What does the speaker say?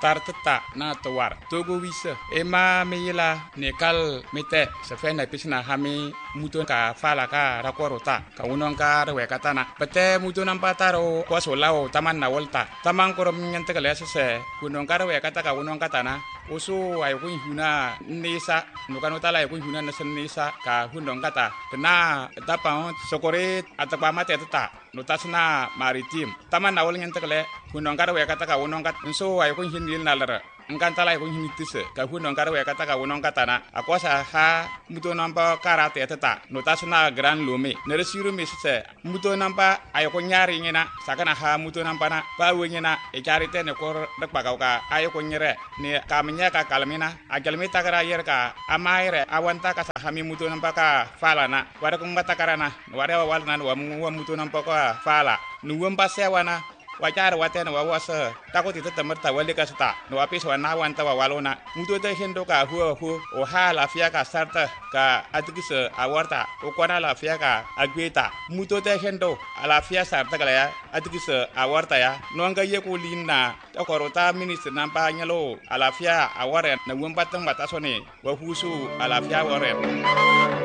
tartata na tawar togo wisa ema meyila nekal mete sefena pisna hami muton ka fala ka rakorota ka unon ka rewekatana pete muton ampataro kwasolao taman na volta taman korom nyante kale sese kunon ka rewekata ka unon katana usu ay kun huna nisa nukano tala ay kun huna nasen nisa ka hundong kata na tapang sokore atapa mate tata notasna maritim taman na wol nyante kale hundong ka rewekata ka unon kat so ay kun hinil nalara ngkantala ay kun hinitise ka hundong ka rewekata ka unon katana akwasa ha muto nampa karate tata notasna gran lume neresiru misse muto nampa ay kun nyari ngina sakana ha muto nampa na pa wenyina e charite ne kor dakpa ka ay kun nyere ne kamnya ka kalmina agalmi takara yer ka amaire awanta ka hami muto nampa ka fala na wara kun batakarana wara walna wa muto nampa ka fala nuwam pasewana wajar watena wawasa takoti temerta wale ka sta no apis wana wanta walona muto te hendo ka hu o hala fia ka sarta ka atikise awarta o kwana la fia ka agweta muto te hendo ala fia sarta kala ya atikise awarta ya no nga ye ko linna takorota minister nampa nyalo ala fia aware na wumbatang batasone wa husu ala fia ware